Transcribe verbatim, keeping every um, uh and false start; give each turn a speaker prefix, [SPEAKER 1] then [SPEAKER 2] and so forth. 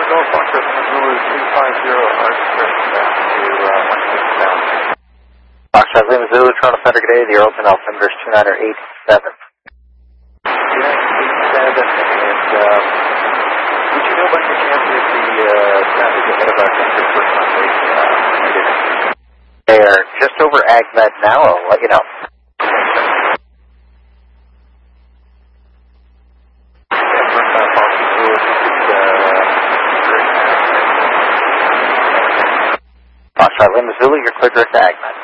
[SPEAKER 1] Golf Foxtrot Zulu two five zero, arch direction down to uh, one six down.
[SPEAKER 2] Foxtrot Lima Zulu, Toronto Center, good day. The Arlington altimeter is two nine eight seven.
[SPEAKER 1] two nine eight seven, and um, would you know by any chance if the uh, traffic ahead of us is first on late? Uh,
[SPEAKER 2] they are just over AgMed now. I'll let you know. Foxtrot Lima Zulu, you're clear direct to AgMed.